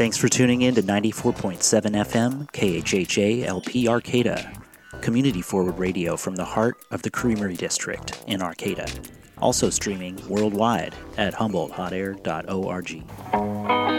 Thanks for tuning in to 94.7 FM KHHA LP Arcata, community forward radio from the heart of the Creamery District in Arcata. Also streaming worldwide at HumboldtHotAir.org.